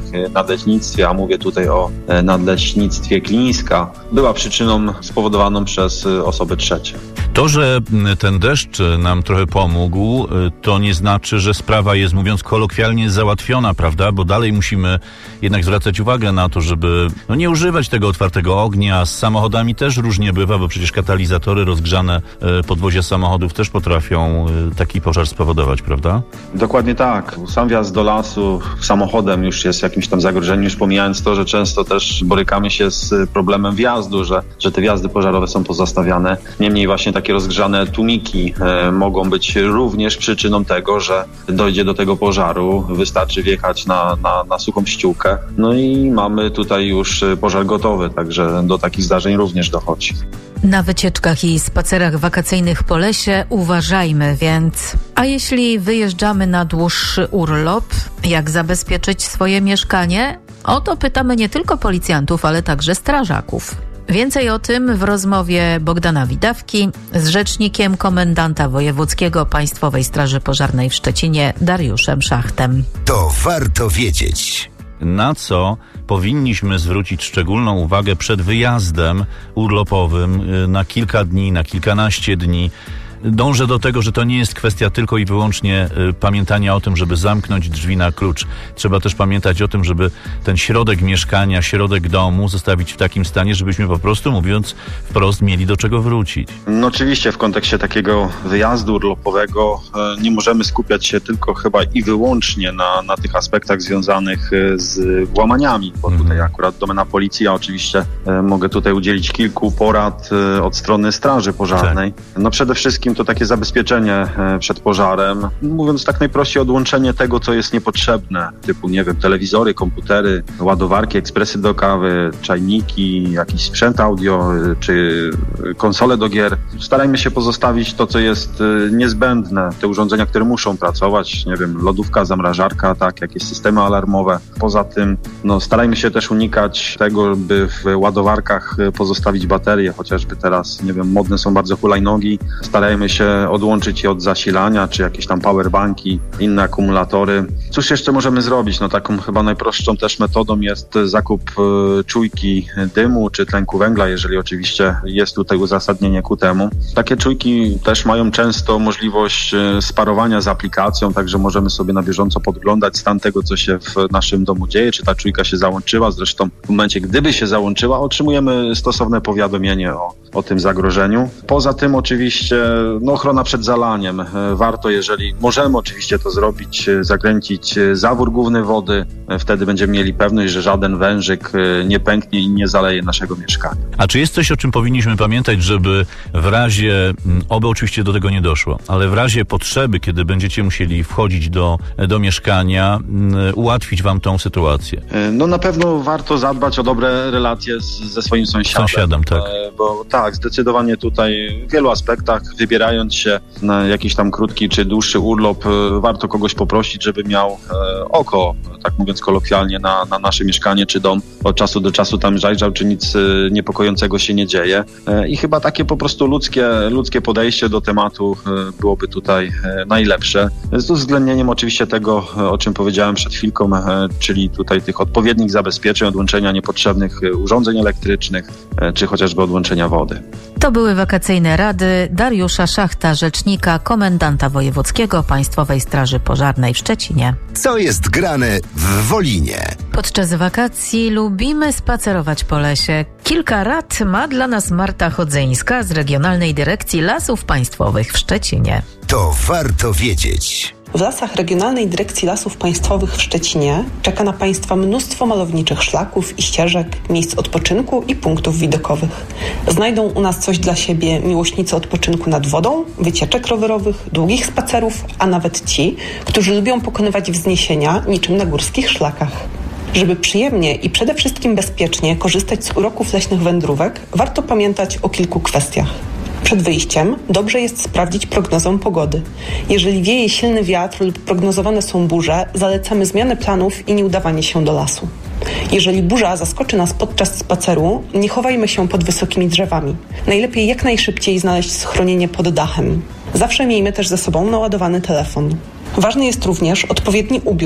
nadleśnictwie, a mówię tutaj o nadleśnictwie Klińska, była przyczyną spowodowaną przez osoby trzecie. To, że ten deszcz nam trochę pomógł, to nie znaczy, że sprawa jest, mówiąc kolokwialnie, załatwiona, prawda? Bo dalej musimy jednak zwracać uwagę na to, żeby nie używać tego otwartego ognia. Z samochodami też różnie bywa, bo przecież katalizatory, rozgrzane podwozia samochodów też potrafią taki pożar spowodować, prawda? Dokładnie tak. Sam wjazd do lasu samochodem już jest jakimś tam zagrożeniem, już pomijając to, że często też borykamy się z problemem wjazdu, że te wjazdy pożarowe są pozastawiane. Niemniej właśnie takie rozgrzane tłumiki mogą być również przyczyną tego, że dojdzie do tego pożaru. Wystarczy wjechać na suchą ściółkę. No i mamy tutaj już pożar gotowy, także do takich zdarzeń również dochodzi. Na wycieczkach i spacerach wakacyjnych po lesie uważajmy więc. A jeśli wyjeżdżamy na dłuższy urlop, jak zabezpieczyć swoje mieszkanie? O to pytamy nie tylko policjantów, ale także strażaków. Więcej o tym w rozmowie Bogdana Widawki z rzecznikiem komendanta wojewódzkiego Państwowej Straży Pożarnej w Szczecinie Dariuszem Szachtem. To warto wiedzieć. Na co powinniśmy zwrócić szczególną uwagę przed wyjazdem urlopowym na kilka dni, na kilkanaście dni? Dążę do tego, że to nie jest kwestia tylko i wyłącznie pamiętania o tym, żeby zamknąć drzwi na klucz. Trzeba też pamiętać o tym, żeby ten środek mieszkania, środek domu zostawić w takim stanie, żebyśmy po prostu, mówiąc wprost, mieli do czego wrócić. No oczywiście w kontekście takiego wyjazdu urlopowego nie możemy skupiać się tylko chyba i wyłącznie na tych aspektach związanych z włamaniami, bo tutaj akurat domena policji, ja oczywiście mogę tutaj udzielić kilku porad od strony Straży Pożarnej. Tak. No przede wszystkim to takie zabezpieczenie przed pożarem. Mówiąc tak najprościej, odłączenie tego, co jest niepotrzebne, typu, nie wiem, telewizory, komputery, ładowarki, ekspresy do kawy, czajniki, jakiś sprzęt audio, czy konsole do gier. Starajmy się pozostawić to, co jest niezbędne, te urządzenia, które muszą pracować, nie wiem, lodówka, zamrażarka, tak, jakieś systemy alarmowe. Poza tym, starajmy się też unikać tego, by w ładowarkach pozostawić baterie, chociażby teraz, nie wiem, modne są bardzo hulajnogi. Starajmy się odłączyć je od zasilania, czy jakieś tam powerbanki, inne akumulatory. Cóż jeszcze możemy zrobić? Taką chyba najprostszą też metodą jest zakup czujki dymu, czy tlenku węgla, jeżeli oczywiście jest tutaj uzasadnienie ku temu. Takie czujki też mają często możliwość sparowania z aplikacją, także możemy sobie na bieżąco podglądać stan tego, co się w naszym domu dzieje, czy ta czujka się załączyła. Zresztą w momencie, gdyby się załączyła, otrzymujemy stosowne powiadomienie o tym zagrożeniu. Poza tym oczywiście ochrona przed zalaniem. Warto, jeżeli możemy oczywiście to zrobić, zakręcić zawór główny wody. Wtedy będziemy mieli pewność, że żaden wężyk nie pęknie i nie zaleje naszego mieszkania. A czy jest coś, o czym powinniśmy pamiętać, żeby w razie, oby oczywiście do tego nie doszło, ale w razie potrzeby, kiedy będziecie musieli wchodzić do mieszkania, ułatwić wam tą sytuację? Na pewno warto zadbać o dobre relacje ze swoim sąsiadem. Tak. Bo tak, zdecydowanie tutaj w wielu aspektach, wybierając się na jakiś tam krótki czy dłuższy urlop, warto kogoś poprosić, żeby miał oko, tak mówiąc kolokwialnie, na nasze mieszkanie czy dom. Od czasu do czasu tam zajrzał, czy nic niepokojącego się nie dzieje. I chyba takie po prostu ludzkie podejście do tematu byłoby tutaj najlepsze. Z uwzględnieniem oczywiście tego, o czym powiedziałem przed chwilką, czyli tutaj tych odpowiednich zabezpieczeń, odłączenia niepotrzebnych urządzeń elektrycznych, czy chociażby odłączenia wody. To były wakacyjne rady Dariusza Szachta, rzecznika komendanta wojewódzkiego Państwowej Straży Pożarnej w Szczecinie. Co jest grane w Wolinie? Podczas wakacji lubimy spacerować po lesie. Kilka rad ma dla nas Marta Chodzyńska z Regionalnej Dyrekcji Lasów Państwowych w Szczecinie. To warto wiedzieć. W Lasach Regionalnej Dyrekcji Lasów Państwowych w Szczecinie czeka na Państwa mnóstwo malowniczych szlaków i ścieżek, miejsc odpoczynku i punktów widokowych. Znajdą u nas coś dla siebie miłośnicy odpoczynku nad wodą, wycieczek rowerowych, długich spacerów, a nawet ci, którzy lubią pokonywać wzniesienia niczym na górskich szlakach. Żeby przyjemnie i przede wszystkim bezpiecznie korzystać z uroków leśnych wędrówek, warto pamiętać o kilku kwestiach. Przed wyjściem dobrze jest sprawdzić prognozę pogody. Jeżeli wieje silny wiatr lub prognozowane są burze, zalecamy zmianę planów i nieudawanie się do lasu. Jeżeli burza zaskoczy nas podczas spaceru, nie chowajmy się pod wysokimi drzewami. Najlepiej jak najszybciej znaleźć schronienie pod dachem. Zawsze miejmy też ze sobą naładowany telefon. Ważny jest również odpowiedni ubiór.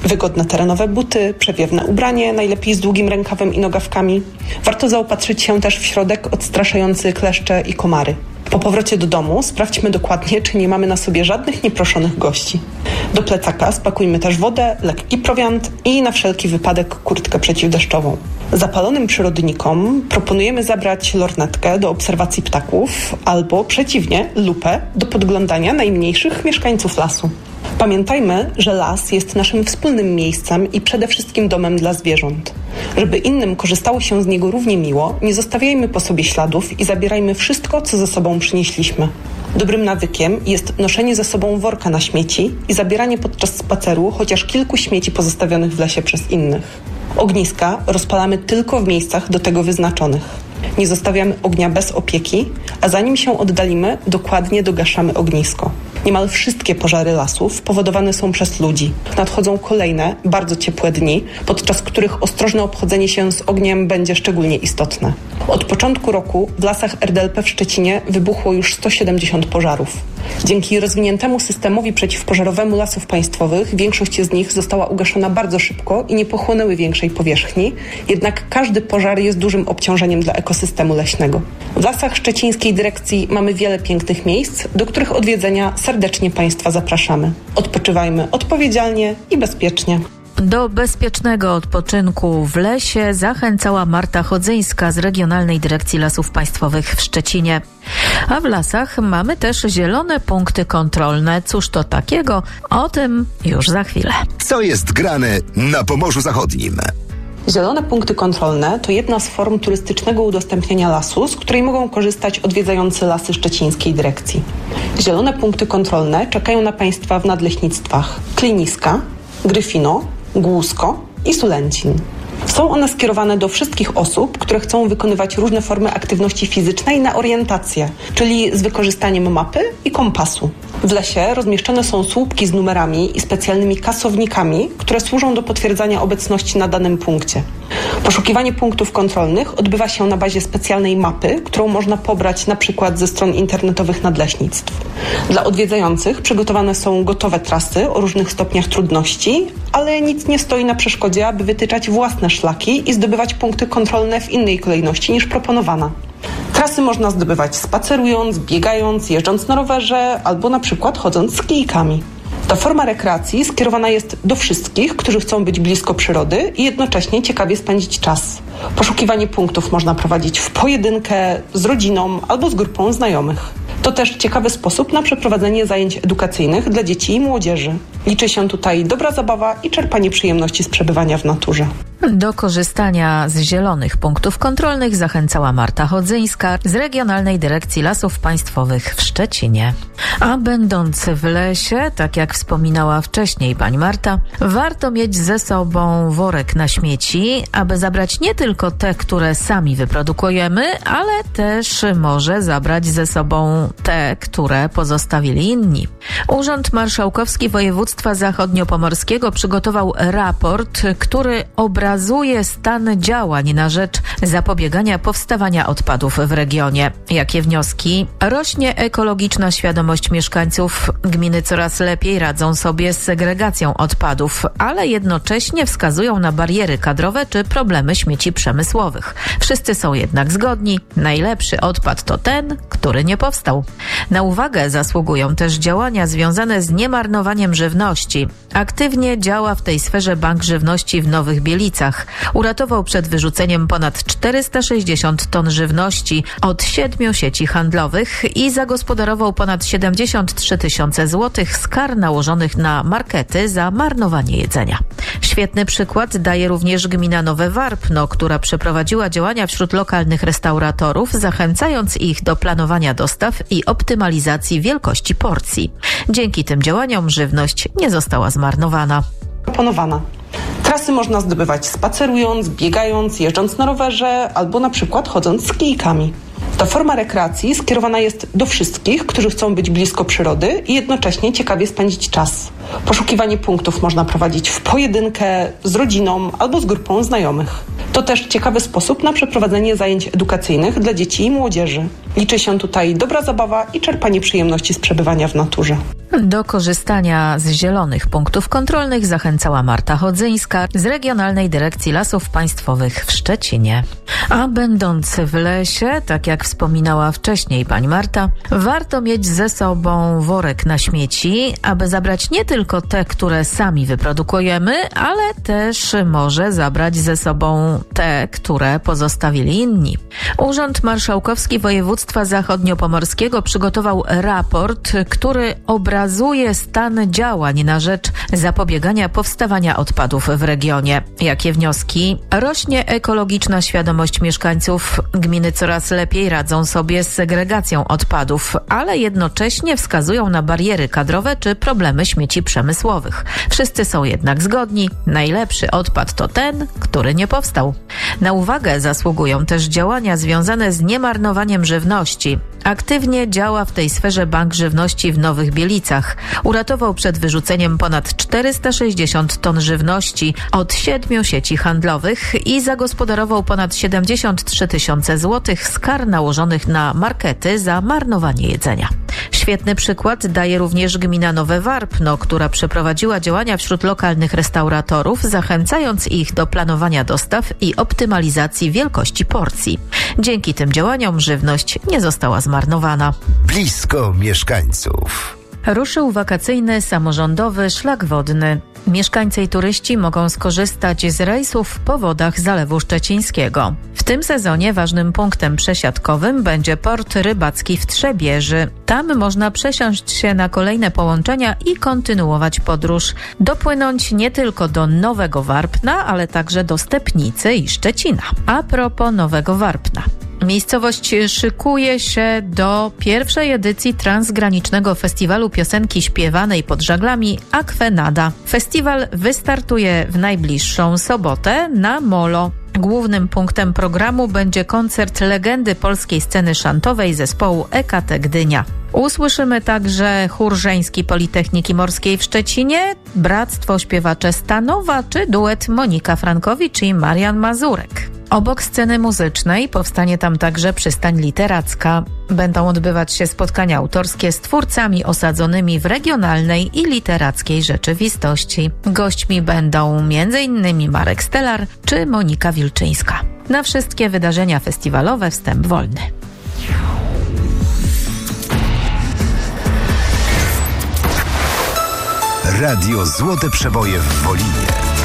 Wygodne terenowe buty, przewiewne ubranie, najlepiej z długim rękawem i nogawkami. Warto zaopatrzyć się też w środek odstraszający kleszcze i komary. Po powrocie do domu sprawdźmy dokładnie, czy nie mamy na sobie żadnych nieproszonych gości. Do plecaka spakujmy też wodę, lekki prowiant i na wszelki wypadek kurtkę przeciwdeszczową. Zapalonym przyrodnikom proponujemy zabrać lornetkę do obserwacji ptaków albo przeciwnie, lupę do podglądania najmniejszych mieszkańców lasu. Pamiętajmy, że las jest naszym wspólnym miejscem i przede wszystkim domem dla zwierząt. Żeby innym korzystało się z niego równie miło, nie zostawiajmy po sobie śladów i zabierajmy wszystko, co ze sobą przynieśliśmy. Dobrym nawykiem jest noszenie ze sobą worka na śmieci i zabieranie podczas spaceru chociaż kilku śmieci pozostawionych w lesie przez innych. Ogniska rozpalamy tylko w miejscach do tego wyznaczonych. Nie zostawiamy ognia bez opieki, a zanim się oddalimy, dokładnie dogaszamy ognisko. Niemal wszystkie pożary lasów powodowane są przez ludzi. Nadchodzą kolejne, bardzo ciepłe dni, podczas których ostrożne obchodzenie się z ogniem będzie szczególnie istotne. Od początku roku w lasach RDLP w Szczecinie wybuchło już 170 pożarów. Dzięki rozwiniętemu systemowi przeciwpożarowemu Lasów Państwowych większość z nich została ugaszona bardzo szybko i nie pochłonęły większej powierzchni, jednak każdy pożar jest dużym obciążeniem dla ekosystemu leśnego. W Lasach Szczecińskiej Dyrekcji mamy wiele pięknych miejsc, do których odwiedzenia serdecznie Państwa zapraszamy. Odpoczywajmy odpowiedzialnie i bezpiecznie. Do bezpiecznego odpoczynku w lesie zachęcała Marta Chodzyńska z Regionalnej Dyrekcji Lasów Państwowych w Szczecinie. A w lasach mamy też zielone punkty kontrolne. Cóż to takiego? O tym już za chwilę. Co jest grane na Pomorzu Zachodnim? Zielone punkty kontrolne to jedna z form turystycznego udostępniania lasu, z której mogą korzystać odwiedzający Lasy Szczecińskiej Dyrekcji. Zielone punkty kontrolne czekają na Państwa w nadleśnictwach Kliniska, Gryfino, Głusko i Sulęcin. Są one skierowane do wszystkich osób, które chcą wykonywać różne formy aktywności fizycznej na orientację, czyli z wykorzystaniem mapy i kompasu. W lesie rozmieszczone są słupki z numerami i specjalnymi kasownikami, które służą do potwierdzania obecności na danym punkcie. Poszukiwanie punktów kontrolnych odbywa się na bazie specjalnej mapy, którą można pobrać na przykład ze stron internetowych nadleśnictw. Dla odwiedzających przygotowane są gotowe trasy o różnych stopniach trudności, ale nic nie stoi na przeszkodzie, aby wytyczać własne szlaki i zdobywać punkty kontrolne w innej kolejności niż proponowana. Trasy można zdobywać spacerując, biegając, jeżdżąc na rowerze albo na przykład chodząc z kijkami. Ta forma rekreacji skierowana jest do wszystkich, którzy chcą być blisko przyrody i jednocześnie ciekawie spędzić czas. Poszukiwanie punktów można prowadzić w pojedynkę, z rodziną albo z grupą znajomych. To też ciekawy sposób na przeprowadzenie zajęć edukacyjnych dla dzieci i młodzieży. Liczy się tutaj dobra zabawa i czerpanie przyjemności z przebywania w naturze. Do korzystania z zielonych punktów kontrolnych zachęcała Marta Chodzyńska z Regionalnej Dyrekcji Lasów Państwowych w Szczecinie. A będąc w lesie, tak jak wspominała wcześniej pani Marta, warto mieć ze sobą worek na śmieci, aby zabrać nie tylko te, które sami wyprodukujemy, ale też może zabrać ze sobą te, które pozostawili inni. Urząd Marszałkowski Województwa Zachodniopomorskiego przygotował raport, który obrazuje stan działań na rzecz zapobiegania powstawania odpadów w regionie. Jakie wnioski? Rośnie ekologiczna świadomość mieszkańców. Gminy coraz lepiej radzą sobie z segregacją odpadów, ale jednocześnie wskazują na bariery kadrowe czy problemy śmieci przemysłowych. Wszyscy są jednak zgodni. Najlepszy odpad to ten, który nie powstał. Na uwagę zasługują też działania związane z niemarnowaniem żywności. Aktywnie działa w tej sferze Bank Żywności w Nowych Bielicach. Uratował przed wyrzuceniem ponad 460 ton żywności od 7 sieci handlowych i zagospodarował ponad 73 tysiące złotych z kar nałożonych na markety za marnowanie jedzenia. Świetny przykład daje również gmina Nowe Warpno, która przeprowadziła działania wśród lokalnych restauratorów, zachęcając ich do planowania dostaw i optymalizacji wielkości porcji. Dzięki tym działaniom żywność nie została zmarnowana. Proponowana. Trasy można zdobywać spacerując, biegając, jeżdżąc na rowerze albo na przykład chodząc z kijkami. Ta forma rekreacji skierowana jest do wszystkich, którzy chcą być blisko przyrody i jednocześnie ciekawie spędzić czas. Poszukiwanie punktów można prowadzić w pojedynkę, z rodziną albo z grupą znajomych. To też ciekawy sposób na przeprowadzenie zajęć edukacyjnych dla dzieci i młodzieży. Liczy się tutaj dobra zabawa i czerpanie przyjemności z przebywania w naturze. Do korzystania z zielonych punktów kontrolnych zachęcała Marta Chodzyńska z Regionalnej Dyrekcji Lasów Państwowych w Szczecinie. A będąc w lesie, tak jak wspominała wcześniej pani Marta, warto mieć ze sobą worek na śmieci, aby zabrać nie tylko te, które sami wyprodukujemy, ale też może zabrać ze sobą te, które pozostawili inni. Urząd Marszałkowski Województwa Zachodniopomorskiego przygotował raport, który obrazuje stan działań na rzecz zapobiegania powstawania odpadów w regionie. Jakie wnioski? Rośnie ekologiczna świadomość mieszkańców. Gminy coraz lepiej radzą sobie z segregacją odpadów, ale jednocześnie wskazują na bariery kadrowe czy problemy śmieci przemysłowych. Wszyscy są jednak zgodni. Najlepszy odpad to ten, który nie powstał. Na uwagę zasługują też działania związane z niemarnowaniem żywności. Aktywnie działa w tej sferze Bank Żywności w Nowych Bielicach. Uratował przed wyrzuceniem ponad 460 ton żywności od 7 sieci handlowych i zagospodarował ponad 73 tysiące złotych z kar nałożonych na markety za marnowanie jedzenia. Świetny przykład daje również gmina Nowe Warpno, która przeprowadziła działania wśród lokalnych restauratorów, zachęcając ich do planowania dostaw i optymalizacji wielkości porcji. Dzięki tym działaniom żywność nie została zmarnowana. Blisko mieszkańców. Ruszył wakacyjny samorządowy szlak wodny. Mieszkańcy i turyści mogą skorzystać z rejsów po wodach Zalewu Szczecińskiego. W tym sezonie ważnym punktem przesiadkowym będzie port rybacki w Trzebieży. Tam można przesiąść się na kolejne połączenia i kontynuować podróż. Dopłynąć nie tylko do Nowego Warpna, ale także do Stepnicy i Szczecina. A propos Nowego Warpna. Miejscowość szykuje się do pierwszej edycji transgranicznego festiwalu piosenki śpiewanej pod żaglami Akwenada. Festiwal wystartuje w najbliższą sobotę na Molo. Głównym punktem programu będzie koncert legendy polskiej sceny szantowej zespołu EKT Gdynia. Usłyszymy także chór żeński Politechniki Morskiej w Szczecinie, Bractwo Śpiewacze Stanowa czy duet Monika Frankowicz i Marian Mazurek. Obok sceny muzycznej powstanie tam także przystań literacka. Będą odbywać się spotkania autorskie z twórcami osadzonymi w regionalnej i literackiej rzeczywistości. Gośćmi będą m.in. Marek Stelar czy Monika Wilczyńska. Na wszystkie wydarzenia festiwalowe wstęp wolny. Radio Złote Przeboje w Wolinie.